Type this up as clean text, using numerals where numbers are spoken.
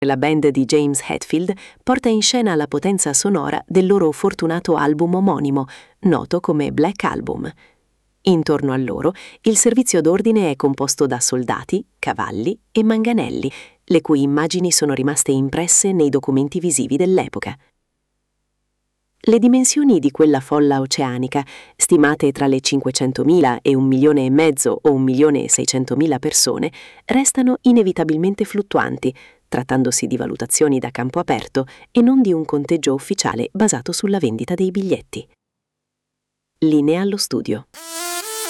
La band di James Hetfield porta in scena la potenza sonora del loro fortunato album omonimo, noto come Black Album. Intorno a loro, il servizio d'ordine è composto da soldati, cavalli e manganelli, le cui immagini sono rimaste impresse nei documenti visivi dell'epoca. Le dimensioni di quella folla oceanica, stimate tra le 500.000 e 1,5 milioni o 1.600.000 persone, restano inevitabilmente fluttuanti, trattandosi di valutazioni da campo aperto e non di un conteggio ufficiale basato sulla vendita dei biglietti. Linea allo studio.